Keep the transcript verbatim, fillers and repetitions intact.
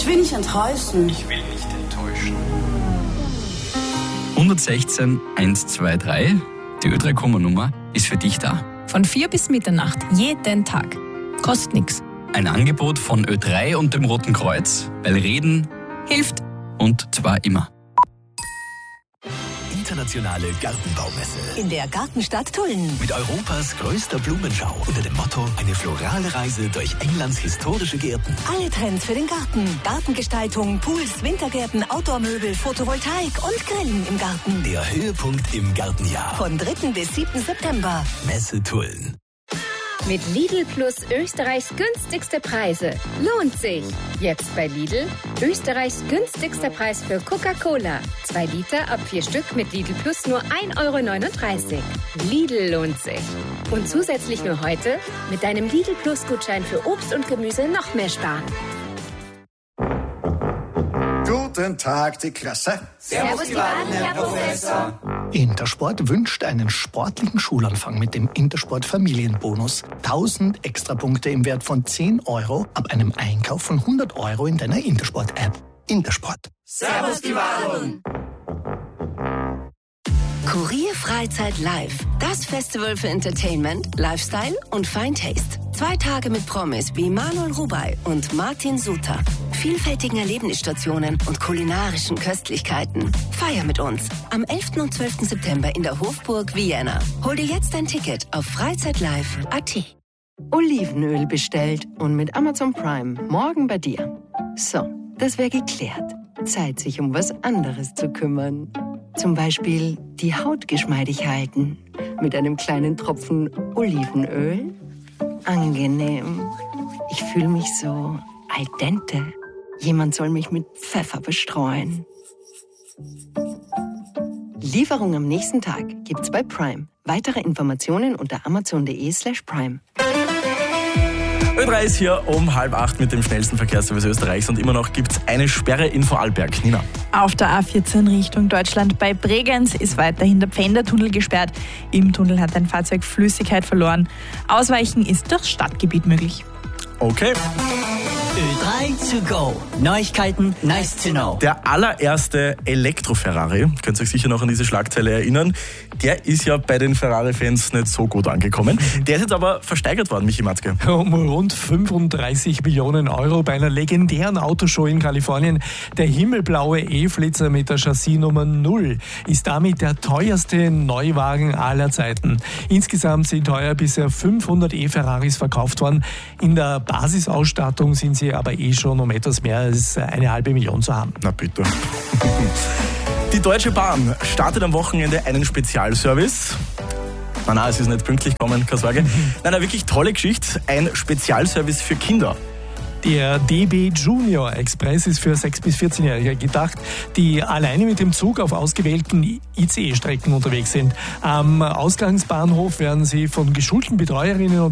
will nicht enttäuschen. Ich will nicht enttäuschen. hundertsechzehn hundertzweiundzwanzig, die Ö drei Komma-Nummer, ist für dich da. Von vier bis Mitternacht, jeden Tag. Kostet nichts. Ein Angebot von Ö drei und dem Roten Kreuz, weil Reden Hilft. und zwar immer. Internationale Gartenbaumesse. In der Gartenstadt Tulln. Mit Europas größter Blumenschau unter dem Motto eine florale Reise durch Englands historische Gärten. Alle Trends für den Garten. Gartengestaltung, Pools, Wintergärten, Outdoor-Möbel, Photovoltaik und Grillen im Garten. Der Höhepunkt im Gartenjahr. Von dritten bis siebten September. Messe Tulln. Mit Lidl Plus Österreichs günstigste Preise. Lohnt sich. Jetzt bei Lidl Österreichs günstigster Preis für Coca-Cola. Zwei Liter ab vier Stück mit Lidl Plus nur ein Euro neununddreißig. Lidl lohnt sich. Und zusätzlich nur heute mit deinem Lidl Plus Gutschein für Obst und Gemüse noch mehr sparen. Guten Tag, die Klasse. Servus, die Baden, Herr Professor. Intersport wünscht einen sportlichen Schulanfang mit dem Intersport Familienbonus. tausend Extrapunkte im Wert von zehn Euro ab einem Einkauf von hundert Euro in deiner Intersport-App. Intersport. Servus, die Baden. Kurier Freizeit Live. Das Festival für Entertainment, Lifestyle und Fine Taste. Zwei Tage mit Promis wie Manuel Rubey und Martin Suter. Vielfältigen Erlebnisstationen und kulinarischen Köstlichkeiten. Feier mit uns am elften und zwölften September in der Hofburg Vienna. Hol dir jetzt dein Ticket auf freizeitlive punkt a t. Olivenöl bestellt und mit Amazon Prime morgen bei dir. So, das wäre geklärt. Zeit, sich um was anderes zu kümmern. Zum Beispiel die Haut geschmeidig halten. Mit einem kleinen Tropfen Olivenöl. Angenehm. Ich fühle mich so al dente. Jemand soll mich mit Pfeffer bestreuen. Lieferung am nächsten Tag gibt's bei Prime. Weitere Informationen unter amazon.de slash prime. Ö drei ist hier um halb acht mit dem schnellsten Verkehrsservice Österreichs und immer noch gibt es eine Sperre in Vorarlberg. Nina. Auf der A vierzehn Richtung Deutschland bei Bregenz ist weiterhin der Pfändertunnel gesperrt. Im Tunnel hat ein Fahrzeug Flüssigkeit verloren. Ausweichen ist durchs Stadtgebiet möglich. Okay. Ö drei to go. Neuigkeiten, nice to know. Der allererste Elektro-Ferrari, könnt ihr euch sicher noch an diese Schlagzeile erinnern, der ist ja bei den Ferrari-Fans nicht so gut angekommen. Der ist jetzt aber versteigert worden, Michi Matzke. Um rund fünfunddreißig Millionen Euro bei einer legendären Autoshow in Kalifornien. Der himmelblaue E-Flitzer mit der Chassisnummer null ist damit der teuerste Neuwagen aller Zeiten. Insgesamt sind heuer bisher fünfhundert E-Ferraris verkauft worden. In der Basisausstattung sind sie aber eh schon um etwas mehr als eine halbe Million zu haben. Na bitte. Die Deutsche Bahn startet am Wochenende einen Spezialservice. Nein, nein, es ist nicht pünktlich gekommen, keine Sorge. Nein, eine wirklich tolle Geschichte. Ein Spezialservice für Kinder. Der D B Junior Express ist für sechs bis vierzehnjährige gedacht, die alleine mit dem Zug auf ausgewählten I C E-Strecken unterwegs sind. Am Ausgangsbahnhof werden sie von geschulten Betreuerinnen und